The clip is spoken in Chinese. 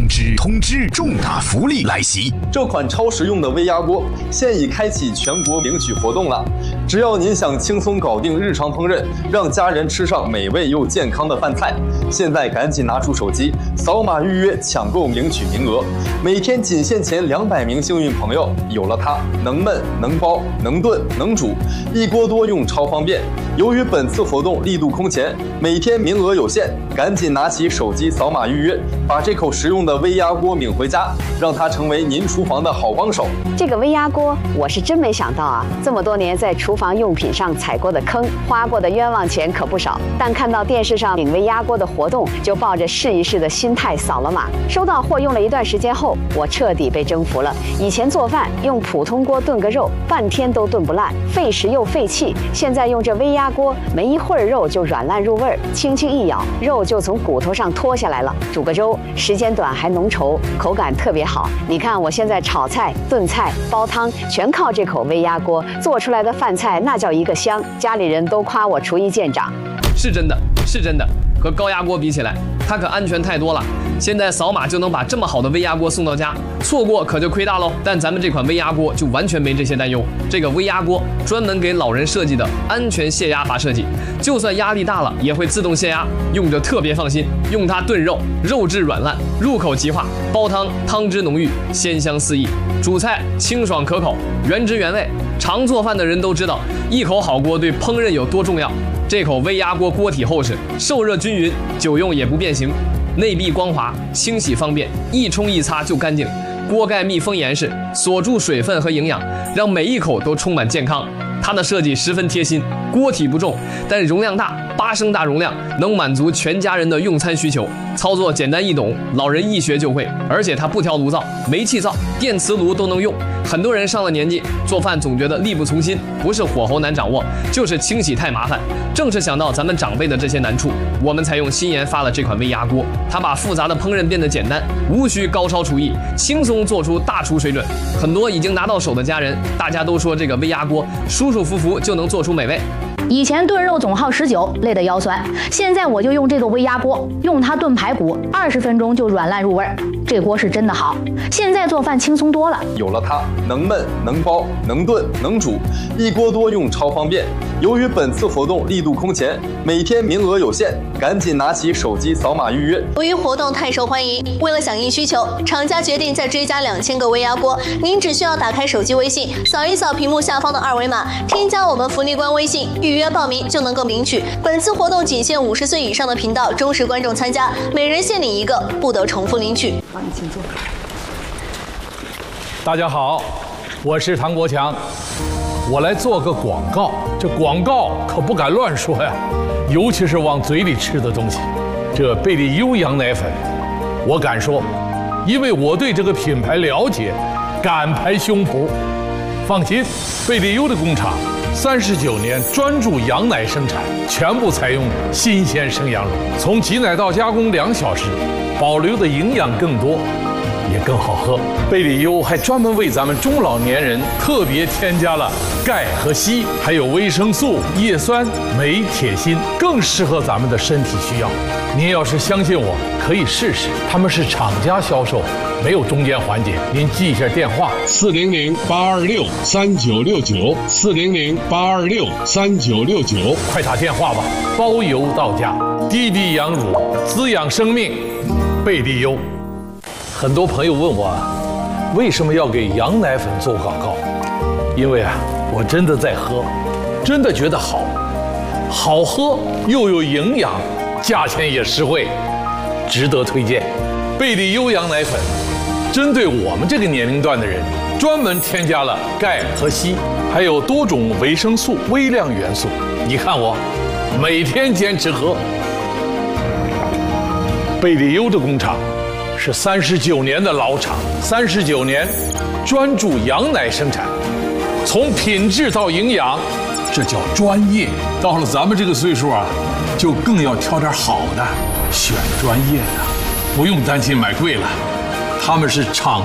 通知，重大福利来袭！ 这款超实用的微压锅现已开启全国领取活动了。只要您想轻松搞定日常烹饪，让家人吃上美味又健康的饭菜，现在赶紧拿出手机，扫码预约抢购领取名额。每天仅限前200名幸运朋友，有了它，能焖能包能炖能煮，一锅多用超方便。由于本次活动力度空前，每天名额有限，赶紧拿起手机扫码预约，把这口实用的微压锅领回家，让它成为您厨房的好帮手。 这个微压锅，我是真没想到啊！这么多年在厨房用品上踩过的坑，花过的冤枉钱可不少。但看到电视上领微压锅的活动，就抱着试一试的心态扫了码。收到货用了一段时间后，我彻底被征服了。以前做饭用普通锅炖个肉，半天都炖不烂，费时又费气。现在用这微压锅，没一会儿肉就软烂入味儿，轻轻一咬，肉就从骨头上脱下来了。煮个粥，时间短还浓稠，口感特别好。你看我现在炒菜、炖菜、煲汤，全靠这口微压锅做出来的饭菜，那叫一个香。家里人都夸我厨艺见长。 是真的，是真的。和高压锅比起来，它可安全太多了。现在扫码就能把这么好的微压锅送到家，错过可就亏大喽。但咱们这款微压锅就完全没这些担忧。这个微压锅专门给老人设计的安全泄压阀设计，就算压力大了也会自动泄压，用着特别放心。用它炖肉，肉质软烂，入口即化；煲汤，汤汁浓郁，鲜香四溢；煮菜清爽可口，原汁原味。常做饭的人都知道，一口好锅对烹饪有多重要。这口微压锅锅体厚实，受热均匀，久用也不变形。内壁光滑，清洗方便，一冲一擦就干净。锅盖密封严实，锁住水分和营养，让每一口都充满健康。它的设计十分贴心，锅体不重，但容量大，8升大容量，能满足全家人的用餐需求。操作简单易懂，老人一学就会。而且它不挑炉灶，煤气灶、电磁炉都能用。很多人上了年纪，做饭总觉得力不从心，不是火候难掌握，就是清洗太麻烦。正是想到咱们长辈的这些难处，我们才用新研发了这款微压锅。它把复杂的烹饪变得简单，无需高超厨艺，轻松做出大厨水准。很多已经拿到手的家人，大家都说这个微压锅舒舒服服就能做出美味。 以前炖肉总耗时久，累得腰酸。现在我就用这个微压锅，用它炖排骨，20分钟就软烂入味儿。这锅是真的好，现在做饭轻松多了。 有了它，能焖能包能炖能煮，一锅多用超方便。由于本次活动力度空前，每天名额有限，赶紧拿起手机扫码预约。 由于活动太受欢迎，为了响应需求，厂家决定再追加2000个微压锅。您只需要打开手机微信，扫一扫屏幕下方的2维码，添加我们福利官微信，预约报名就能够领取。本次活动仅限50岁以上的频道忠实观众参加，每人限领1个，不得重复领取。 好，你请坐。 大家好，我是唐国强，我来做个广告。这广告可不敢乱说呀，尤其是往嘴里吃的东西。这贝利优羊奶粉，我敢说，因为我对这个品牌了解，敢拍胸脯。放心，贝利优的工厂39年专注羊奶生产，全部采用新鲜生羊乳，从挤奶到加工2小时，保留的营养更多，也更好喝。贝利优还专门为咱们中老年人特别添加了钙和硒，还有维生素、叶酸、镁、铁、锌，更适合咱们的身体需要。您要是相信我，可以试试。他们是厂家销售，没有中间环节。您记一下电话：400-826-3969，400-826-3969，快打电话吧，包邮到家。滴滴羊乳，滋养生命，贝利优。很多朋友问我，为什么要给羊奶粉做广告？因为我真的在喝，真的觉得好，好喝又有营养，价钱也实惠，值得推荐。贝利优羊奶粉针对我们这个年龄段的人，专门添加了钙和硒，还有多种维生素、微量元素。你看我每天坚持喝。贝利优的工厂是39年的老厂，39年专注羊奶生产，从品质到营养，这叫专业。到了咱们这个岁数就更要挑点好的，选专业的，不用担心买贵了。他们是厂